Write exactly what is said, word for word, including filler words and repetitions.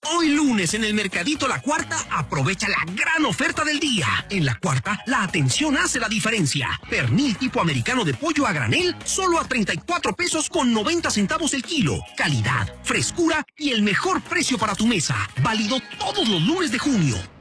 Hoy lunes en el Mercadito La Cuarta, aprovecha la gran oferta del día. En La Cuarta, la atención hace la diferencia. Pernil tipo americano de pollo a granel, solo a treinta y cuatro pesos con noventa centavos el kilo. Calidad, frescura y el mejor precio para tu mesa. Válido todos los lunes de junio.